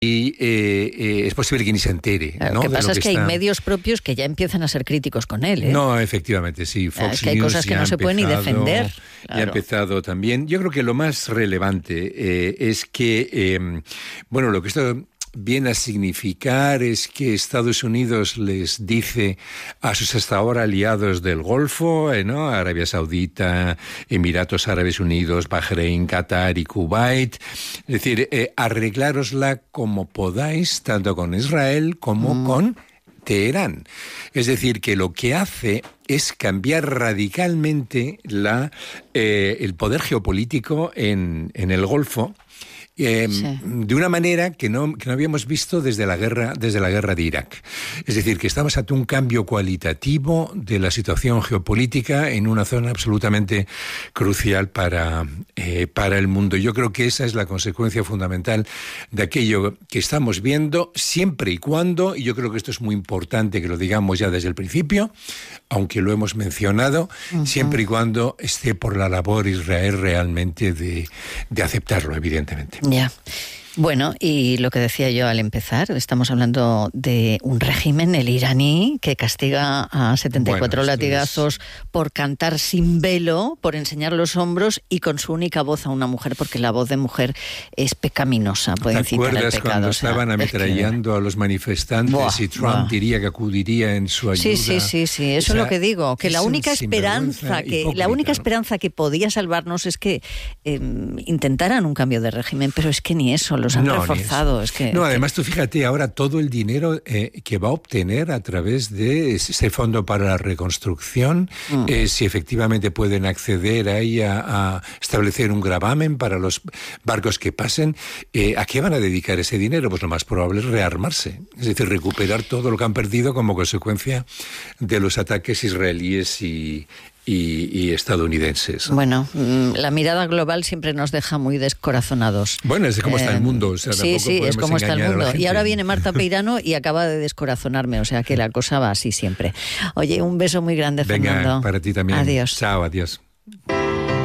es posible que ni se entere. Claro, ¿no? Lo que pasa es que hay está... medios propios que ya empiezan a ser críticos con él, ¿eh? No, efectivamente, sí. Fox es que hay News cosas que no se pueden ni defender. Ya ha empezado también. Yo creo que lo más relevante es que, lo que esto viene a significar es que Estados Unidos les dice a sus hasta ahora aliados del Golfo, ¿no? Arabia Saudita, Emiratos Árabes Unidos, Bahrein, Qatar y Kuwait, es decir, arreglárosla como podáis, tanto con Israel como con Teherán. Es decir, que lo que hace es cambiar radicalmente el poder geopolítico en el Golfo, de una manera que no habíamos visto desde la guerra de Irak. Es decir, que estamos ante un cambio cualitativo de la situación geopolítica en una zona absolutamente crucial para el mundo. Yo creo que esa es la consecuencia fundamental de aquello que estamos viendo, siempre y cuando, y yo creo que esto es muy importante que lo digamos ya desde el principio, aunque lo hemos mencionado, siempre y cuando esté por la labor Israel realmente de aceptarlo, evidentemente. Ya. Bueno, y lo que decía yo al empezar, estamos hablando de un régimen, el iraní, que castiga a 74 latigazos por cantar sin velo, por enseñar los hombros y con su única voz a una mujer, porque la voz de mujer es pecaminosa, puede incitar al pecado. ¿Te acuerdas cuando estaban ametrallando a los manifestantes y Trump diría que acudiría en su ayuda? Sí, eso es lo que digo, que la única esperanza que podía salvarnos es que intentaran un cambio de régimen, pero es que ni eso. Los han reforzado. Además, tú fíjate ahora todo el dinero que va a obtener a través de ese fondo para la reconstrucción, si efectivamente pueden acceder ahí a establecer un gravamen para los barcos que pasen, ¿a qué van a dedicar ese dinero? Pues lo más probable es rearmarse, es decir, recuperar todo lo que han perdido como consecuencia de los ataques israelíes y estadounidenses. Bueno, la mirada global siempre nos deja muy descorazonados. Bueno, es de cómo está el mundo. O sea, sí, es como está el mundo. Y ahora viene Marta Peirano y acaba de descorazonarme, o sea que la cosa va así siempre. Oye, un beso muy grande, Fernando. Venga, para ti también. Adiós. Chao, adiós.